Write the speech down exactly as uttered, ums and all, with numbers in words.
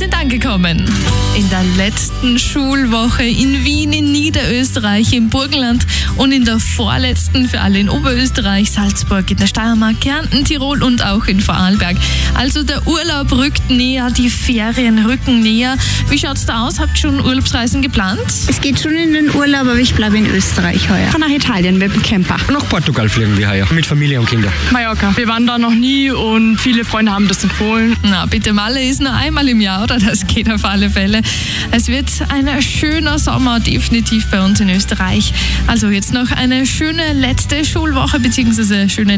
sind angekommen. In der letzten Schulwoche in Wien, in Niederösterreich, im Burgenland und in der vorletzten für alle in Oberösterreich, Salzburg, in der Steiermark, Kärnten, Tirol und auch in Vorarlberg. Also der Urlaub rückt näher, die Ferien rücken näher. Wie schaut's da aus? Habt ihr schon Urlaubsreisen geplant? Es geht schon in den Urlaub, aber ich bleibe in Österreich heuer. Nach Italien mit dem Camper. Nach Portugal fliegen wir heuer, mit Familie und Kindern. Mallorca. Wir waren da noch nie und viele Freunde haben das empfohlen. Na, bitte, Malle ist nur einmal im Jahr, oder? Das geht auf alle Fälle. Es wird ein schöner Sommer, definitiv bei uns in Österreich. Also jetzt noch eine schöne letzte Schulwoche, beziehungsweise schöne